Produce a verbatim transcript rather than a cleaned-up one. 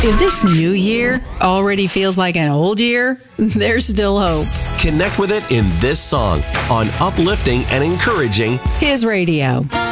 If this new year already feels like an old year, there's still hope. Connect with it in this song on Uplifting and Encouraging His Radio.